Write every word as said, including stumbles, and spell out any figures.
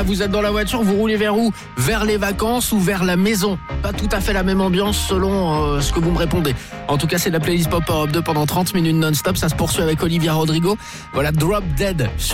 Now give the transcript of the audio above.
là, vous êtes dans la voiture, vous roulez vers où? Vers les vacances ou vers la maison? Pas tout à fait la même ambiance selon euh, ce que vous me répondez. En tout cas, c'est la playlist Pop Europe deux pendant trente minutes non-stop. Ça se poursuit avec Olivia Rodrigo. Voilà, Drop Dead.